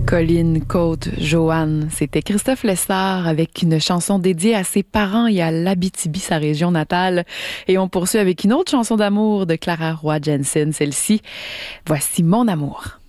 Colline, Côte, Joanne. C'était Christophe Lessard avec une chanson dédiée à ses parents et à l'Abitibi, sa région natale. Et on poursuit avec une autre chanson d'amour de Clara Roy Jensen. Celle-ci, voici Mon amour.